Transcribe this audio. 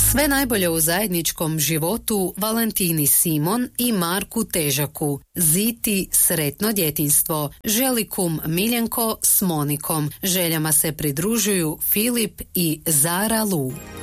Sve najbolje u zajedničkom životu Valentini Simon i Marku Težaku. Ziti sretno djetinjstvo. Želi kum Miljenko s Monikom. Željama se pridružuju Filip i Zara Lu.